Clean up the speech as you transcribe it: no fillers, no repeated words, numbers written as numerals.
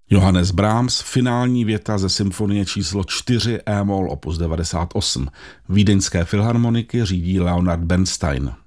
Johannes Brahms, finální věta ze symfonie číslo 4 E-moll opus 98. Vídeňské filharmoniky řídí Leonard Bernstein.